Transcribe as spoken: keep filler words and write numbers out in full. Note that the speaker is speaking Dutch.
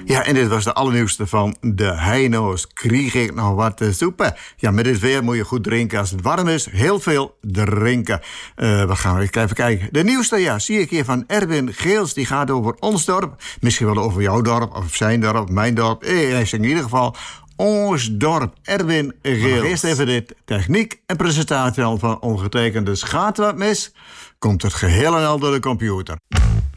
Ja, en dit was de allernieuwste van de Heino's. Krieg ik nog wat te soepen? Ja, met dit weer moet je goed drinken. Als het warm is, heel veel drinken. Uh, we gaan even kijken. De nieuwste, ja, zie ik hier van Erwin Geels. Die gaat over ons dorp. Misschien wel over jouw dorp, of zijn dorp, mijn dorp. Hij is in ieder geval ons dorp. Erwin Geels. Eerst even dit techniek en presentatie van ongetekende. Gaat wat mis? Komt het geheel en al door de computer.